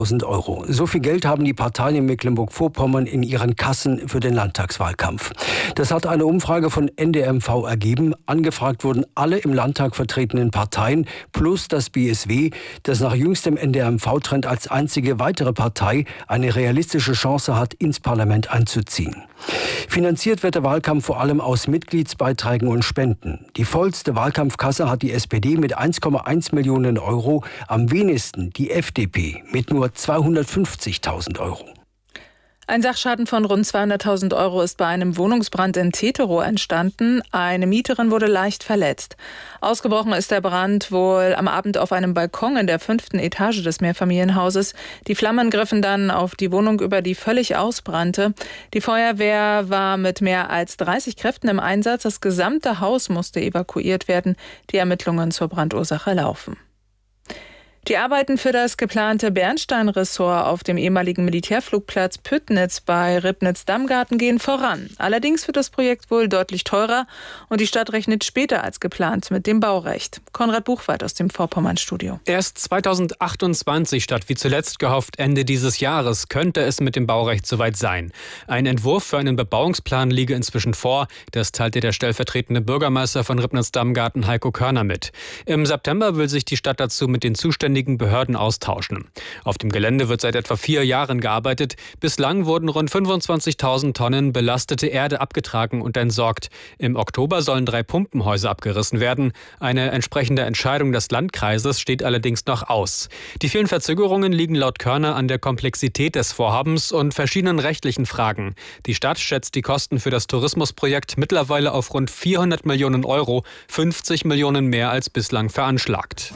Euro. So viel Geld haben die Parteien in Mecklenburg-Vorpommern in ihren Kassen für den Landtagswahlkampf. Das hat eine Umfrage von NDMV ergeben. Angefragt wurden alle im Landtag vertretenen Parteien plus das BSW, das nach jüngstem NDMV-Trend als einzige weitere Partei eine realistische Chance hat, ins Parlament einzuziehen. Finanziert wird der Wahlkampf vor allem aus Mitgliedsbeiträgen und Spenden. Die vollste Wahlkampfkasse hat die SPD mit 1,1 Millionen Euro, am wenigsten die FDP mit nur 250.000 Euro. Ein Sachschaden von rund 200.000 Euro ist bei einem Wohnungsbrand in Teterow entstanden. Eine Mieterin wurde leicht verletzt. Ausgebrochen ist der Brand wohl am Abend auf einem Balkon in der 5. Etage des Mehrfamilienhauses. Die Flammen griffen dann auf die Wohnung über, die völlig ausbrannte. Die Feuerwehr war mit mehr als 30 Kräften im Einsatz. Das gesamte Haus musste evakuiert werden. Die Ermittlungen zur Brandursache laufen. Die Arbeiten für das geplante Bernstein-Ressort auf dem ehemaligen Militärflugplatz Püttnitz bei Ribnitz-Damgarten gehen voran. Allerdings wird das Projekt wohl deutlich teurer und die Stadt rechnet später als geplant mit dem Baurecht. Konrad Buchwald aus dem Vorpommern-Studio. Erst 2028 statt wie zuletzt gehofft Ende dieses Jahres könnte es mit dem Baurecht soweit sein. Ein Entwurf für einen Bebauungsplan liege inzwischen vor. Das teilte der stellvertretende Bürgermeister von Ribnitz-Damgarten Heiko Körner mit. Im September will sich die Stadt dazu mit den zuständigen Behörden austauschen. Auf dem Gelände wird seit etwa 4 Jahren gearbeitet. Bislang wurden rund 25.000 Tonnen belastete Erde abgetragen und entsorgt. Im Oktober sollen 3 Pumpenhäuser abgerissen werden. Eine entsprechende Entscheidung des Landkreises steht allerdings noch aus. Die vielen Verzögerungen liegen laut Körner an der Komplexität des Vorhabens und verschiedenen rechtlichen Fragen. Die Stadt schätzt die Kosten für das Tourismusprojekt mittlerweile auf rund 400 Millionen Euro, 50 Millionen mehr als bislang veranschlagt.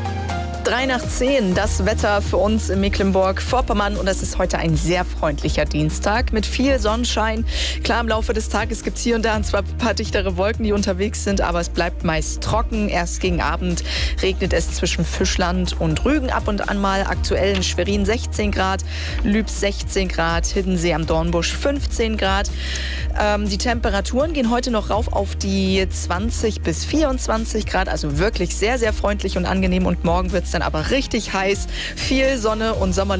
9:03, das Wetter für uns in Mecklenburg-Vorpommern, und es ist heute ein sehr freundlicher Dienstag mit viel Sonnenschein. Klar, im Laufe des Tages gibt es hier und da zwar ein paar dichtere Wolken, die unterwegs sind, aber es bleibt meist trocken. Erst gegen Abend regnet es zwischen Fischland und Rügen ab und an mal. Aktuell in Schwerin 16 Grad, Lübs 16 Grad, Hiddensee am Dornbusch 15 Grad. Die Temperaturen gehen heute noch rauf auf die 20 bis 24 Grad, also wirklich sehr, sehr freundlich und angenehm, und morgen wird es dann aber richtig heiß, viel Sonne und sommerlich.